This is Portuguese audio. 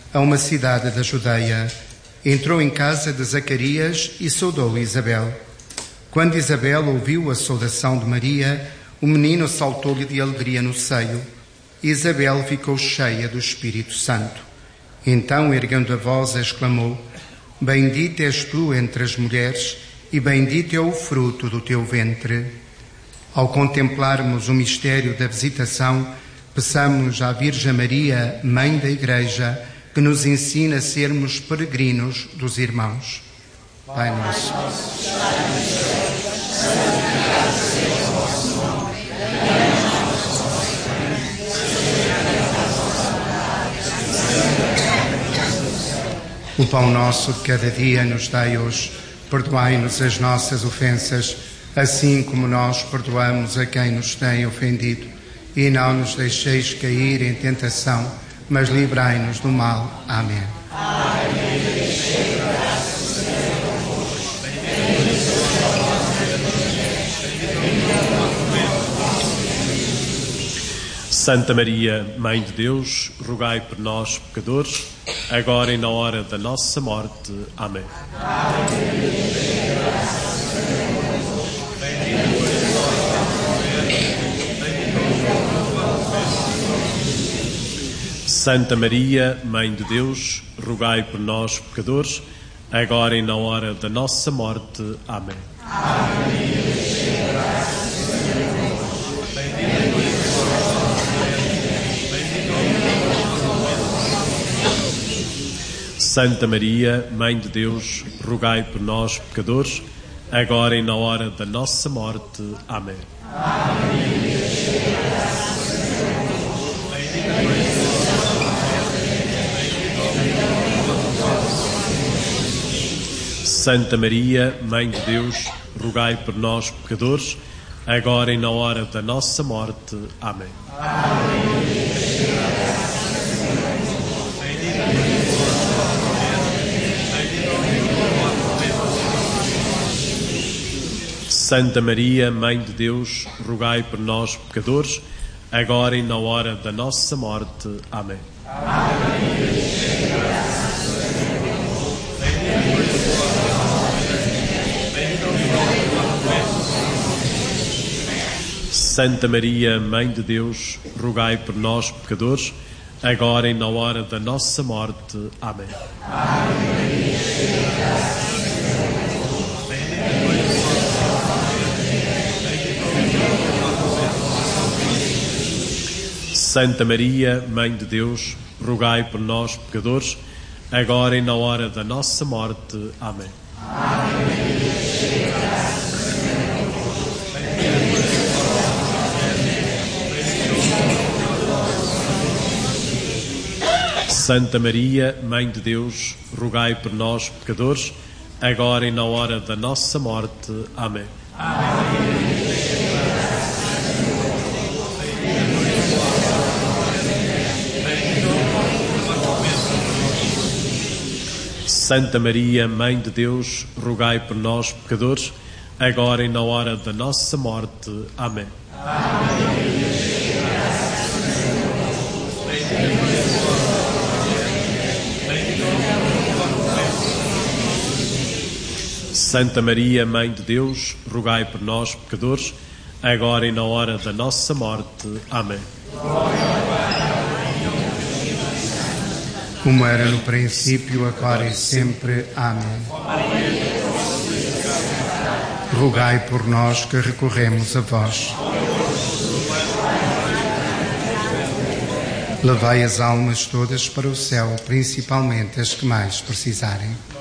a uma cidade da Judeia. Entrou em casa de Zacarias e saudou Isabel. Quando Isabel ouviu a saudação de Maria, o menino saltou-lhe de alegria no seio. Isabel ficou cheia do Espírito Santo. Então, erguendo a voz, exclamou: Bendita és tu entre as mulheres, e bendito é o fruto do teu ventre. Ao contemplarmos o mistério da visitação, peçamos à Virgem Maria, Mãe da Igreja, que nos ensina a sermos peregrinos dos irmãos. Pai nosso, que estás no céu, santificado seja o vosso nome. Venha a nós o vosso reino. Seja feita a vossa vontade, assim o pão nosso de cada dia nos dai hoje. Perdoai-nos as nossas ofensas, assim como nós perdoamos a quem nos tem ofendido. E não nos deixeis cair em tentação, mas livrai-nos do mal. Amém. Santa Maria, Mãe de Deus, rogai por nós, pecadores, agora e na hora da nossa morte. Amém. Santa Maria, Mãe de Deus, rogai por nós, pecadores, agora e na hora da nossa morte. Amém. Santa Maria, Mãe de Deus, rogai por nós, pecadores, agora e na hora da nossa morte. Amém. Santa Maria, Mãe de Deus, rogai por nós, pecadores, agora e na hora da nossa morte. Amém. Santa Maria, Mãe de Deus, rogai por nós, pecadores, agora e na hora da nossa morte. Amém. Santa Maria, Mãe de Deus, rogai por nós, pecadores, agora e na hora da nossa morte. Amém. Santa Maria, Mãe de Deus, rogai por nós, pecadores, agora e na hora da nossa morte. Amém. Santa Maria, Mãe de Deus, rogai por nós, pecadores, agora e na hora da nossa morte. Amém. Santa Maria, Mãe de Deus, rogai por nós, pecadores, agora e na hora da nossa morte. Amém. Santa Maria, Mãe de Deus, rogai por nós, pecadores, agora e na hora da nossa morte. Amém. Como era no princípio, agora e sempre. Amém. Rogai por nós que recorremos a vós. Levai as almas todas para o céu, principalmente as que mais precisarem.